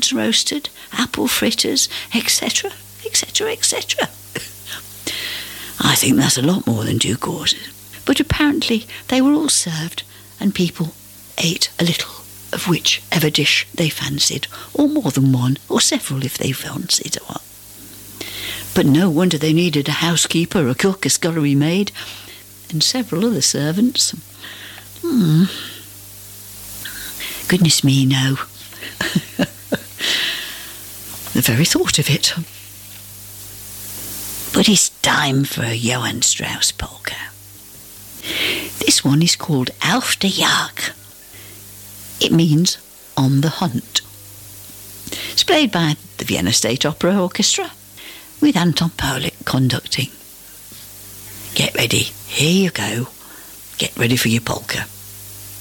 eggs roasted, apple fritters, etc., etc., etc. I think that's a lot more than 2 courses. But apparently they were all served, and people ate a little of whichever dish they fancied, or more than one, or several if they fancied one. But no wonder they needed a housekeeper, a cook, a scullery maid, and several other servants. Goodness me, no. The very thought of it. But it's time for a Johann Strauss polka. This one is called Auf der Jagd. It means on the hunt. It's played by the Vienna State Opera Orchestra, with Anton Paulik conducting. Get ready. Here you go. Get ready for your polka.